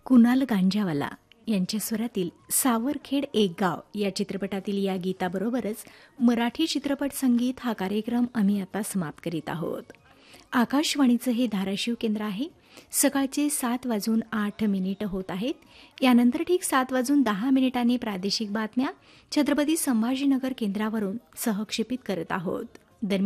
कुणाल गांजावाला यांच्या स्वरातील सावरखेड एक गाव या चित्रपटातील या गीताबरोबरच मराठी चित्रपट संगीत हा कार्यक्रम आम्ही आता समाप्त करीत आहोत. आकाशवाणीचं हे धाराशिव केंद्र आहे. सकाळचे 7:08 होत आहेत. यानंतर ठीक 7:10 प्रादेशिक बातम्या छत्रपती संभाजीनगर केंद्रावरून सहक्षेपित करत आहोत.